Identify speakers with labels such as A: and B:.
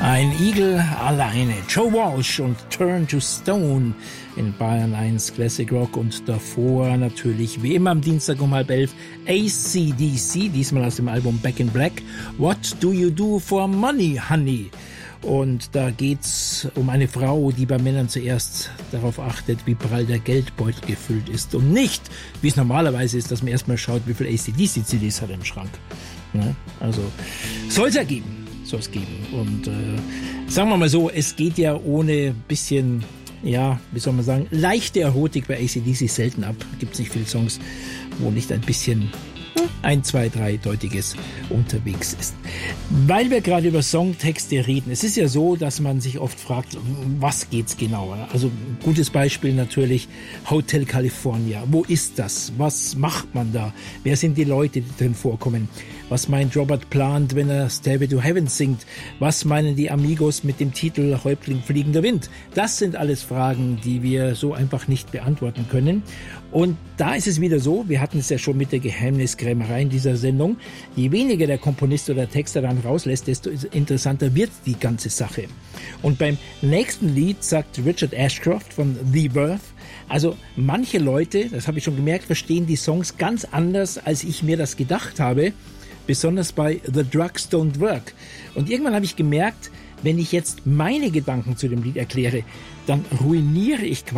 A: Ein Igel alleine. Joe Walsh und Turn to Stone in Bayern 1 Classic Rock und davor natürlich wie immer am Dienstag um 10:30 AC/DC, diesmal aus dem Album Back in Black. What do you do for money, honey? Und da geht's um eine Frau, die bei Männern zuerst darauf achtet, wie prall der Geldbeutel gefüllt ist und nicht, wie es normalerweise ist, dass man erstmal schaut, wie viel AC/DC-CDs hat er im Schrank. Ne? Also soll es geben. Und sagen wir mal so, es geht ja ohne bisschen, ja, wie soll man sagen, leichte Erotik bei AC/DC selten ab. Gibt es nicht viele Songs, wo nicht ein bisschen 1, 2, 3-deutiges unterwegs ist. Weil wir gerade über Songtexte reden, es ist ja so, dass man sich oft fragt, was geht's genauer? Also ein gutes Beispiel natürlich Hotel California. Wo ist das? Was macht man da? Wer sind die Leute, die drin vorkommen? Was meint Robert Plant, wenn er Stairway to Heaven singt? Was meinen die Amigos mit dem Titel Häuptling fliegender Wind? Das sind alles Fragen, die wir so einfach nicht beantworten können. Und da ist es wieder so, wir hatten es ja schon mit der Geheimniskrämerei in dieser Sendung, je weniger der Komponist oder Texter dann rauslässt, desto interessanter wird die ganze Sache. Und beim nächsten Lied sagt Richard Ashcroft von The Verve, also manche Leute, das habe ich schon gemerkt, verstehen die Songs ganz anders, als ich mir das gedacht habe, besonders bei The Drugs Don't Work. Und irgendwann habe ich gemerkt, wenn ich jetzt meine Gedanken zu dem Lied erkläre, dann ruiniere ich quasi